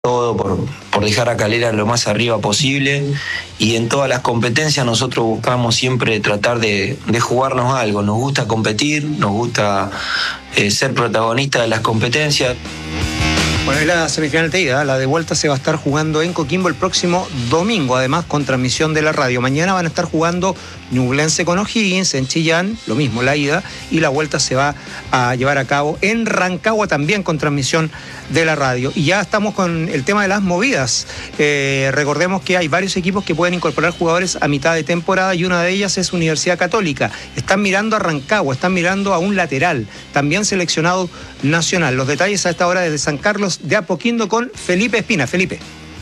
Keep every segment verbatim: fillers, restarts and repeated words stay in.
todo por, por dejar a Calera lo más arriba posible, y en todas las competencias nosotros buscamos siempre tratar de, de jugarnos algo. Nos gusta competir, nos gusta eh, ser protagonistas de las competencias. Bueno, es la semifinal de ida, la de vuelta se va a estar jugando en Coquimbo el próximo domingo, además con transmisión de la radio. Mañana van a estar jugando Ñublense con O'Higgins en Chillán, lo mismo la ida, y la vuelta se va a llevar a cabo en Rancagua también con transmisión de la radio. Y ya estamos con el tema de las movidas. Eh, recordemos que hay varios equipos que pueden incorporar jugadores a mitad de temporada y una de ellas es Universidad Católica. Están mirando a Rancagua, están mirando a un lateral, también seleccionado nacional. Los detalles a esta hora desde San Carlos de Apoquindo con Felipe Espina. Felipe.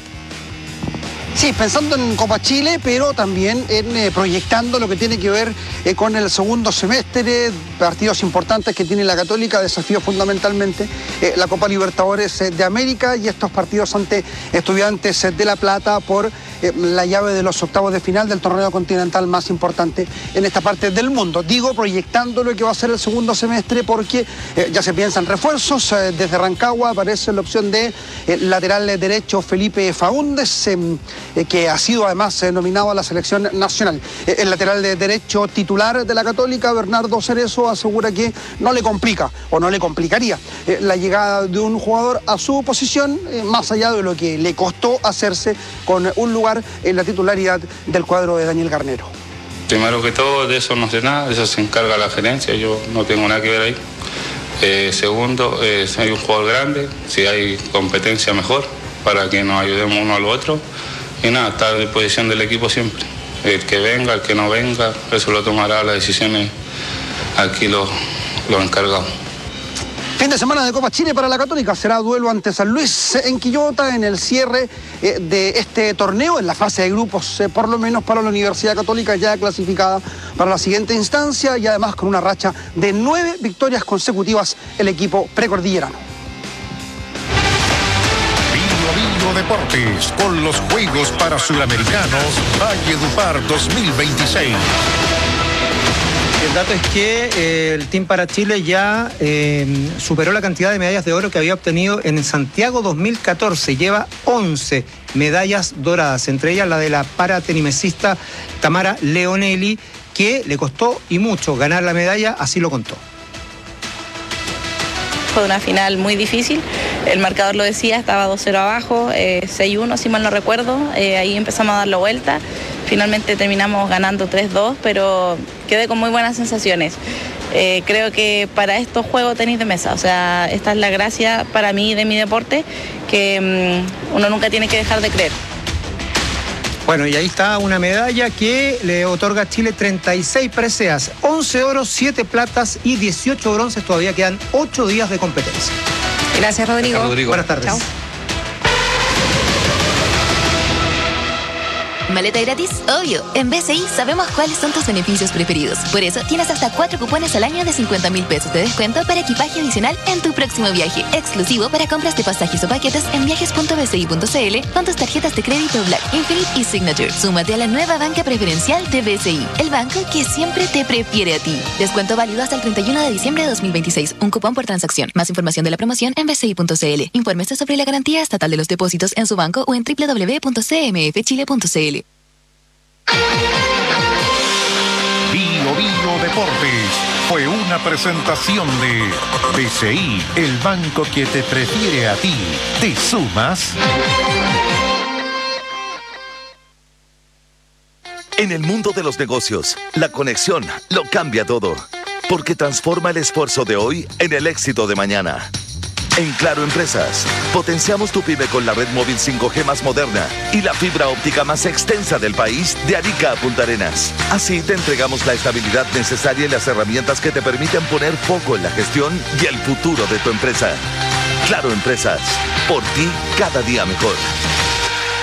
Sí, pensando en Copa Chile, pero también en eh, proyectando lo que tiene que ver eh, con el segundo semestre, partidos importantes que tiene la Católica, desafíos fundamentalmente, eh, la Copa Libertadores eh, de América y estos partidos ante Estudiantes eh, de La Plata por eh, la llave de los octavos de final del torneo continental más importante en esta parte del mundo. Digo, proyectando lo que va a ser el segundo semestre porque eh, ya se piensan refuerzos. Eh, desde Rancagua aparece la opción de eh, lateral derecho Felipe Faúndez, eh, Eh, que ha sido además eh, nominado a la selección nacional. Eh, el lateral de derecho titular de la Católica, Bernardo Cerezo, asegura que no le complica o no le complicaría eh, la llegada de un jugador a su posición, eh, más allá de lo que le costó hacerse con un lugar en la titularidad del cuadro de Daniel Garnero. Primero que todo, de eso no sé nada, de eso se encarga la gerencia, yo no tengo nada que ver ahí. Eh, segundo, eh, si hay un jugador grande, si hay competencia mejor, para que nos ayudemos uno al otro. Y nada, está a disposición del equipo siempre. El que venga, el que no venga, eso lo tomará las decisiones aquí los, los encargados. Fin de semana de Copa Chile para la Católica. Será duelo ante San Luis en Quillota en el cierre eh, de este torneo, en la fase de grupos, eh, por lo menos para la Universidad Católica ya clasificada para la siguiente instancia y además con una racha de nueve victorias consecutivas el equipo precordillerano. Deportes con los Juegos para Suramericanos Valledupar dos mil veintiséis. El dato es que eh, el Team para Chile ya eh, superó la cantidad de medallas de oro que había obtenido en Santiago dos mil catorce. Lleva once medallas doradas, entre ellas la de la paratenimesista Tamara Leonelli, que le costó y mucho ganar la medalla, así lo contó. Fue una final muy difícil, el marcador lo decía, estaba dos cero abajo, eh, seis uno si mal no recuerdo, eh, ahí empezamos a dar la vuelta, finalmente terminamos ganando tres dos, pero quedé con muy buenas sensaciones. Eh, creo que para estos juegos tenis de mesa, o sea, esta es la gracia para mí de mi deporte, que um, uno nunca tiene que dejar de creer. Bueno, y ahí está una medalla que le otorga a Chile treinta y seis preseas, once oros, siete platas y dieciocho bronces. Todavía quedan ocho días de competencia. Gracias, Rodrigo. Gracias, Rodrigo. Buenas tardes. Chao. ¿Maleta gratis? Obvio. En B C I sabemos cuáles son tus beneficios preferidos. Por eso tienes hasta cuatro cupones al año de cincuenta mil pesos de descuento para equipaje adicional en tu próximo viaje. Exclusivo para compras de pasajes o paquetes en viajes punto b c i punto c l con tus tarjetas de crédito Black, Infinite y Signature. Súmate a la nueva banca preferencial de B C I, el banco que siempre te prefiere a ti. Descuento válido hasta el treinta y uno de diciembre de dos mil veintiséis. Un cupón por transacción. Más información de la promoción en b c i punto c l. Infórmese sobre la garantía estatal de los depósitos en su banco o en w w w punto c m f chile punto c l. Bio Bio Deportes fue una presentación de B C I, el banco que te prefiere a ti. ¿Te sumas? En el mundo de los negocios, la conexión lo cambia todo, porque transforma el esfuerzo de hoy en el éxito de mañana. En Claro Empresas, potenciamos tu pyme con la red móvil cinco G más moderna y la fibra óptica más extensa del país, de Arica a Punta Arenas. Así te entregamos la estabilidad necesaria y las herramientas que te permiten poner foco en la gestión y el futuro de tu empresa. Claro Empresas, por ti cada día mejor.